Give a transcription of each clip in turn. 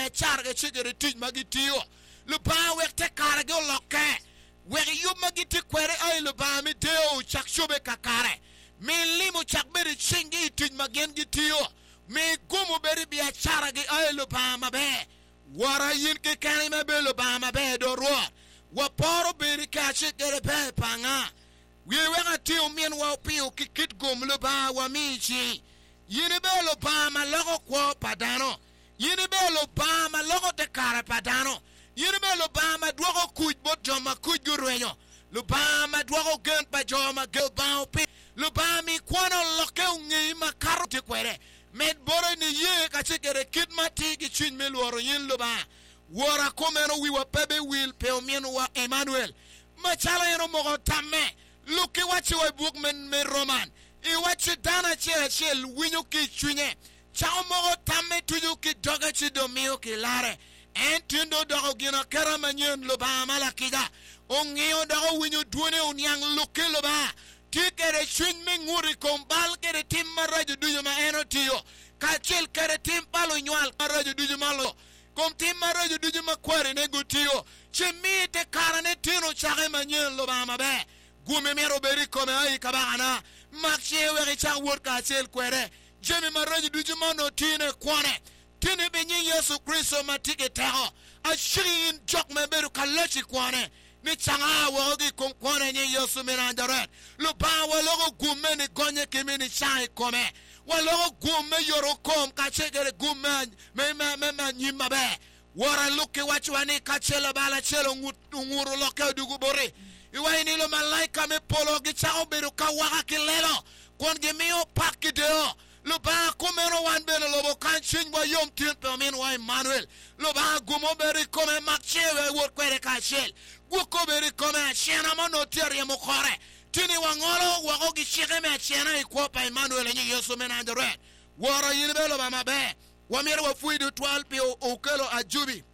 biachara ke chigere tij magitiyo lupa wekte kare go lokke wek yub magiti kwere ay lupa mi deo chakshube kakare mi limu chakberi chingi tij magen gitiyo mi gumu beri biachara ge ay lupa mabe wara yin ke kani mabe lupa mabe do ruwa waporo beri kache kere pe panga wewega tiyo mien wapiyo kikit gum lupa wamichi yini be lupa malogo kwa padano yini be lupa malogo te kare padano yini be lupa madwogo kuj bot joma kuj gurwenyo lupa madwogo gen pa joma gel baopi lupa mi kwano loke ungi makaro te kwere med bore ni ye kachikere kit mati ki chun meluoro yin lupa wora komeno wiwa pebe wil peo mienu wa Emmanuel machala yeno mogo tamme luki wachi wa buk men roman iwachi dana chel winyo ki chunye chao mogo tamme tuju ki doga chi domio ki lare entindo dogo gina kera manyen luba malakida ongiyo dogo winyo duone unyang luki luba tikere chun me nguri kombal kere timma rajo dujo ma eno tiyo kachil kere timpalo nywal rajo dujo malo kom timma rajo dujo ma kware ne gutiyo chimite karane tino chage manyen luba mabe gume mero beri kome ay kabana makche weri cha worka sel kwere jemi maraji dujuma no tine kwane tine benyi Yesu Kristo matike tero ashirin jok me beru kalachi kwane ni changa wogi kom kwane ni Yesu menandare lupa walogo gume ni gonye kimi ni chai kome walogo gume yoro kom kachegere gume me nyima be wara luki wachwani kachela bala chelo nguru loke dugubori iwa nilo malaika me polo gichao beru kawaka kilelo kon gemio pakideo luba kumeno wan beno lobo kanchin wa yom timpe min wa Emmanuel luba gumo beri kome makchewe wot kwere kachel guko beri kome chena mono tiari mukore tini wangolo wako gishike me chena ikwopa Emmanuel nyi Yesu menandore wara yinbelo ba mabe wamira wafuidu 12 pe okelo ajubi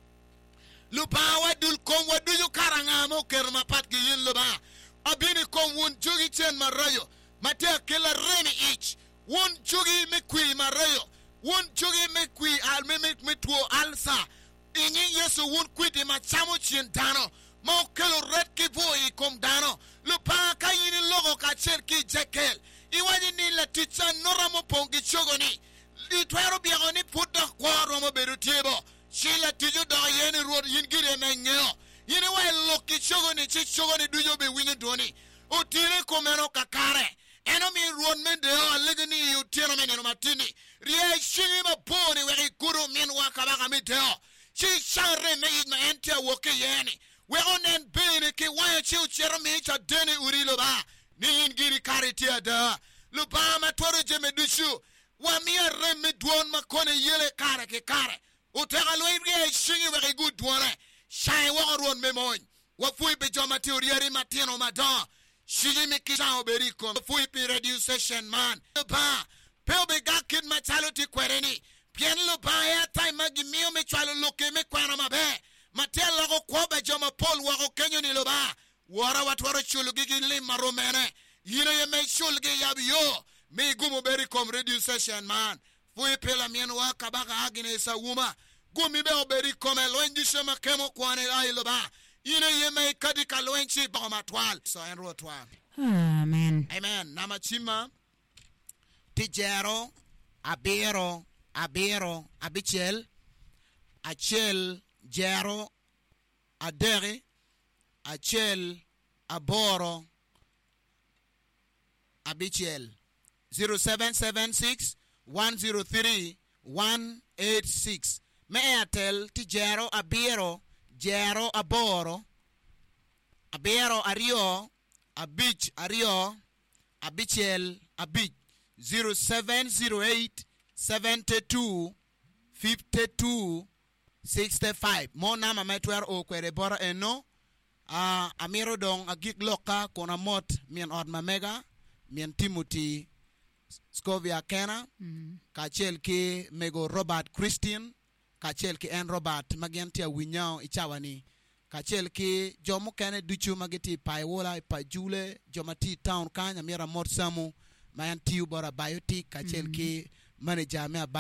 lupa wadul kom waduju karangamo kerma patki yin luba abini kom wun jugi chen marayo matea kila reni ich wun jugi mikwi marayo wun jugi mikwi al mitwo alsa inyi Yesu wun kwiti machamu chen dano ma kelo red kivoi kom dano lupa kayini logo kacher ki jekel iwani ni la ticha noramo pongi chogoni itwero biagoni puta kwa romo berutiebo shila tijo da yeni road yingire menyo yini wa loki chogoni chi chogoni dujo be winyo doni utire komeno kakare eno mi road men de alegani utire meneno matini rie shini ma boni we guru men wa kabaka miteo chi share me ma ente woke yeni we onen bene ke wa chi uchero me cha deni urilo ba ni yingiri karitia da lubama toro jeme dushu wa mi reme duon makone yele kare ke kare utega loire shingi we good duone shai wa ron memoy wa fui be joma teoriari matino madan shigi mi kisao beriko fui pe radio session man ba pe be gakin machaloti kwereni pien lo ba ya time magi mio me chalo loke me kwana mabe matel logo ko be joma pol wa ko kenyo ni lo ba wara watwaro chulu gigi lim maromene yino ye me chulgi yabiyo me gumo berikom radio session man fui pe la mien wa kabaka agine sa wuma gumi be oberi kome loenji shema kemo kwane ailo ba yine yeme kadika loenchi ba matwal so en rotwa amen nama chima tijero abero abichel achel jero adere achel aboro abichel 0776 103 186 me Airtel tijero abiro jero aboro abiro ario abich ario abichel abich 0708 72 52 65 mo nama metwer o kwere bora eno amiro dong agik loka kona mot mien od mamega mien Timothy Scovia Kena kachel ki mego Robert Christian kachel ki en Robert magentia winyao ichawani kachel ki jomo kene duchu magiti paiwola pajule jomati town kanya mira mort samu mayantiu bora biotic kachel ki manager me